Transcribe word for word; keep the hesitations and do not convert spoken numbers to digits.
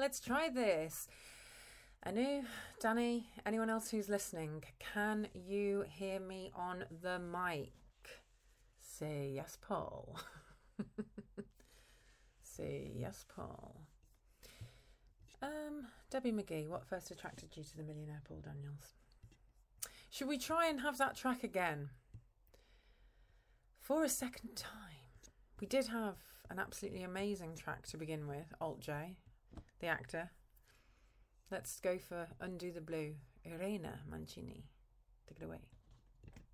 let's try this. Anu, Danny, anyone else who's listening, can you hear me on the mic? Say yes, Paul. Say yes, Paul. Um, Debbie McGee, what first attracted you to The Millionaire, Paul Daniels? Should we try and have that track again? For a second time. We did have an absolutely amazing track to begin with, Alt J, the actor. Let's go for Undo the Blue, Irena Mancini. Take it away.